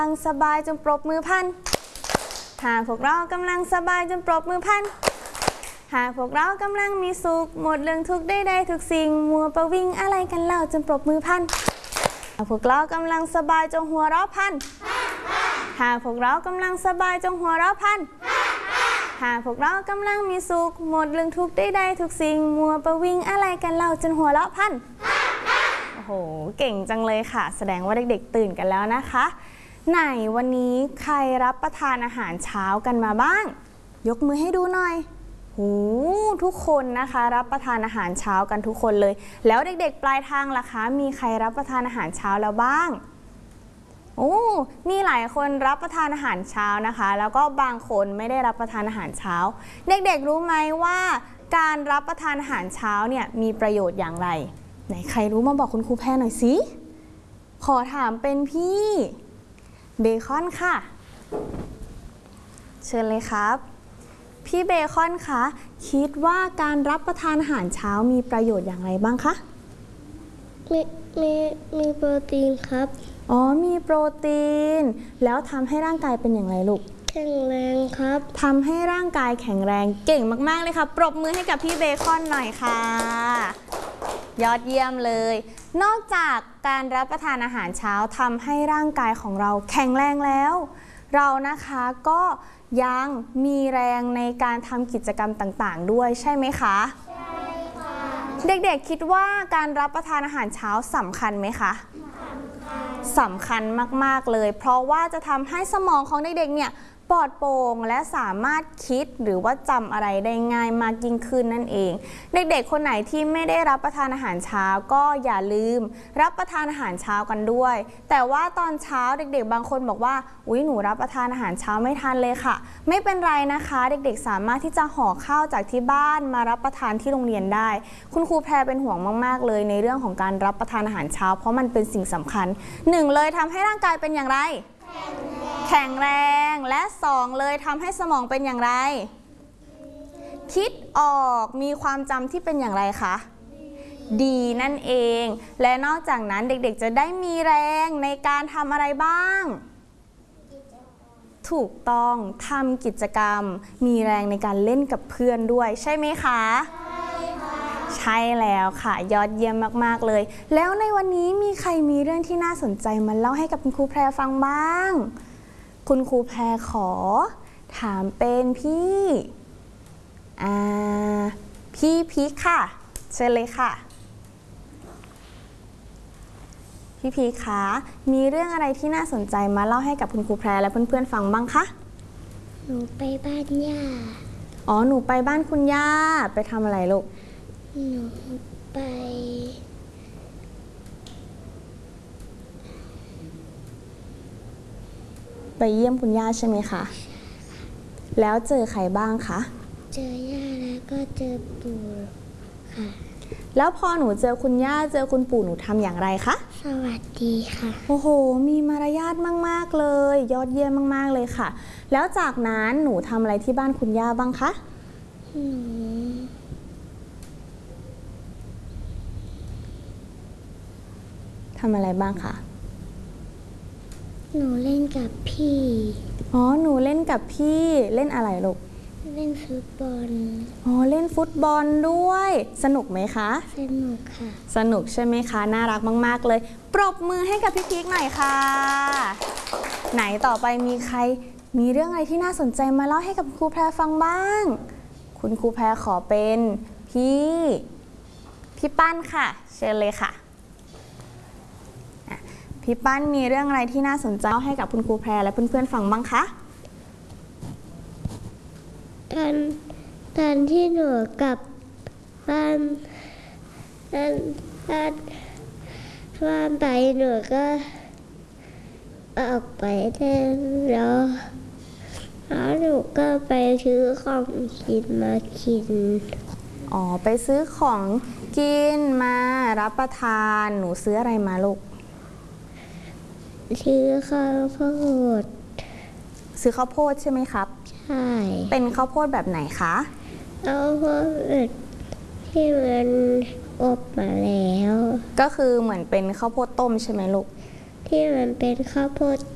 สบายจงปรบมือพันหากพวกเรากำลังสบายจงปรบมือพันหากพวกเรากำลังมีสุขหมดเรื่องทุกข์ได้ทุกสิ่งมัวประวิงอะไรกันเล่าจงปรบมือพันหากพวกเรากำลังสบายจงหัวเราะพันหากพวกเรากำลังสบายจงหัวเราะพันหากพวกเรากำลังมีสุขหมดเรื่องทุกข์ได้ทุกสิ่งมัวประวิงอะไรกันเล่าจนหัวเราะพันโอ้โหเก่งจังเลยค่ะแสดงว่าเด็กๆตื่นกันแล้วนะคะไหนวันนี้ใครรับประทานอาหารเช้ากันมาบ้างยกมือให้ดูหน่อยหูทุกคนนะคะรับประทานอาหารเช้ากันทุกคนเลยแล้วเด็กๆปลายทางล่ะคะมีใครรับประทานอาหารเช้าแล้วบ้างโอ้มีหลายคนรับประทานอาหารเช้านะคะแล้วก็บางคนไม่ได้รับประทานอาหารเช้าเด็กๆรู้ไหมว่าการรับประทานอาหารเช้าเนี่ยมีประโยชน์อย่างไรไหนใครรู้มาบอกคุณครูแพรหน่อยสิขอถามเป็นพี่เบคอนค่ะเชิญเลยครับพี่เบคอนคะคิดว่าการรับประทานอาหารเช้ามีประโยชน์อย่างไรบ้างคะมีโปรตีนครับอ๋อมีโปรตีนแล้วทำให้ร่างกายเป็นอย่างไรลูกแข็งแรงครับทำให้ร่างกายแข็งแรงเก่งมากๆเลยค่ะปรบมือให้กับพี่เบคอนหน่อยค่ะยอดเยี่ยมเลยนอกจากการรับประทานอาหารเช้าทำให้ร่างกายของเราแข็งแรงแล้วเรานะคะก็ยังมีแรงในการทำกิจกรรมต่างๆด้วยใช่ไหมคะใช่ค่ะเด็กๆคิดว่าการรับประทานอาหารเช้าสำคัญไหมคะสำคัญมากๆเลยเพราะว่าจะทำให้สมองของเด็กๆเนี่ยปลอดโปร่งและสามารถคิดหรือว่าจำอะไรได้ง่ายมากยิ่งขึ้นนั่นเองเด็กๆคนไหนที่ไม่ได้รับประทานอาหารเช้าก็อย่าลืมรับประทานอาหารเช้ากันด้วยแต่ว่าตอนเช้าเด็กๆบางคนบอกว่าอุ๊ยหนูรับประทานอาหารเช้าไม่ทันเลยค่ะไม่เป็นไรนะคะเด็กๆสามารถที่จะห่อข้าวจากที่บ้านมารับประทานที่โรงเรียนได้คุณครูแพรเป็นห่วงมากๆเลยในเรื่องของการรับประทานอาหารเช้าเพราะมันเป็นสิ่งสำคัญ1เลยทำให้ร่างกายเป็นอย่างไรแข็งแรงและ2เลยทำให้สมองเป็นอย่างไรคิดออกมีความจำที่เป็นอย่างไรคะดีนั่นเองและนอกจากนั้นเด็กๆจะได้มีแรงในการทำอะไรบ้างถูกต้องทำกิจกรรมมีแรงในการเล่นกับเพื่อนด้วยใช่ไหมคะใช่แล้วค่ะยอดเยี่ยมมากๆเลยแล้วในวันนี้มีใครมีเรื่องที่น่าสนใจมาเล่าให้กับคุณครูแพรฟังบ้างคุณครูแพรขอถามเป็นพี่พีคค่ะเชิญเลยค่ะพี่พีคคะมีเรื่องอะไรที่น่าสนใจมาเล่าให้กับคุณครูแพรและเพื่อนๆฟังบ้างคะหนูไปบ้านย่าอ๋อหนูไปบ้านคุณย่าไปทำอะไรลูกหนูไปเยี่ยมคุณย่าใช่ไหมคะแล้วเจอใครบ้างคะเจอย่าแล้วก็เจอปู่ค่ะแล้วพอหนูเจอคุณย่าเจอคุณปู่หนูทำอย่างไรคะสวัสดีค่ะโอ้โหมีมารยาทมากๆเลยยอดเยี่ยมมากๆเลยค่ะแล้วจากนั้นหนูทำอะไรที่บ้านคุณย่าบ้างคะทำอะไรบ้างคะหนูเล่นกับพี่อ๋อหนูเล่นกับพี่เล่นอะไรลูกเล่นฟุตบอลอ๋อเล่นฟุตบอลด้วยสนุกไหมคะสนุกค่ะสนุกใช่ไหมคะน่ารักมากๆเลยปรบมือให้กับพี่พีคหน่อยค่ะไหนต่อไปมีใครมีเรื่องอะไรที่น่าสนใจมาเล่าให้กับครูแพรฟังบ้างคุณครูแพรขอเป็นพี่ปั้นค่ะเชิญเลยค่ะพี่ปั้นมีเรื่องอะไรที่น่าสนใจเล่าให้กับคุณครูแพรและเพื่อนๆฟังบ้างคะตอนที่หนูกลับบ้านไปหนูก็ออกไปเล่นแล้วหนูก็ไปซื้อของกินมากินอ๋อไปซื้อของกินมารับประทานหนูซื้ออะไรมาลูกซื้อข้าวโพดซื้อข้าวโพดใช่ไหมครับใช่เป็นข้าวโพดแบบไหนคะข้าวโพดที่มันอบมาแล้วก็คือเหมือนเป็นข้าวโพดต้มใช่ไหมลูกที่มันเป็นข้าวโพด